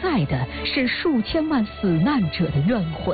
待的是数千万死难者的冤魂。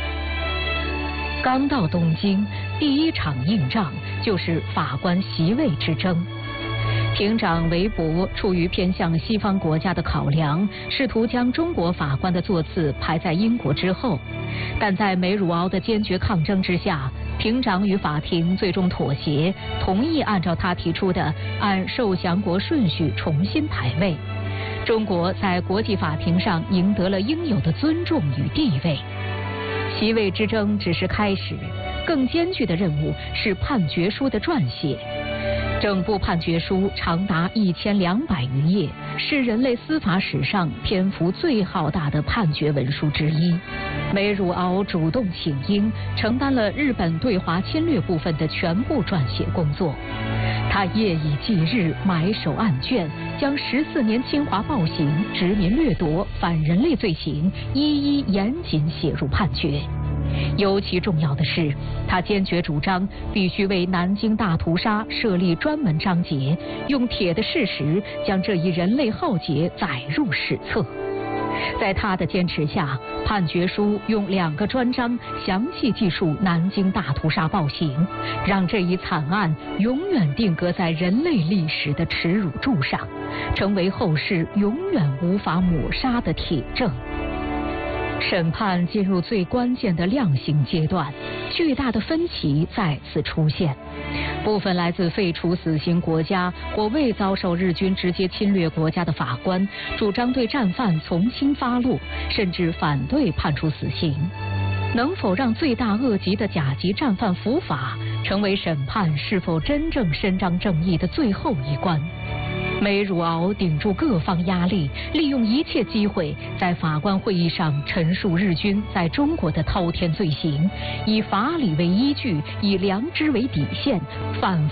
刚到东京，第一场硬仗就是法官席位之争。庭长韦伯出于偏向西方国家的考量，试图将中国法官的座次排在英国之后，但在梅汝敖的坚决抗争之下，庭长与法庭最终妥协，同意按照他提出的按受降国顺序重新排位。中国在国际法庭上赢得了应有的尊重与地位。席位之争只是开始，更艰巨的任务是判决书的撰写。整部判决书长达1200余页，是人类司法史上篇幅最浩大的判决文书之一。梅汝敖主动请缨，承担了日本对华侵略部分的全部撰写工作。他夜以继日，埋首案卷，将14年侵华暴行、殖民掠夺、反人类罪行一一严谨写入判决。尤其重要的是，他坚决主张必须为南京大屠杀设立专门章节，用铁的事实将这一人类浩劫载入史册。在他的坚持下，判决书用2个专章详细记述南京大屠杀暴行，让这一惨案永远定格在人类历史的耻辱柱上，成为后世永远无法抹杀的铁证。审判进入最关键的量刑阶段，巨大的分歧再次出现。部分来自废除死刑国家或未遭受日军直接侵略国家的法官，主张对战犯从轻发落，甚至反对判处死刑。能否让罪大恶极的甲级战犯伏法，成为审判是否真正伸张正义的最后一关。梅汝敖顶住各方压力，利用一切机会，在法官会议上陈述日军在中国的滔天罪行，以法理为依据，以良知为底线，反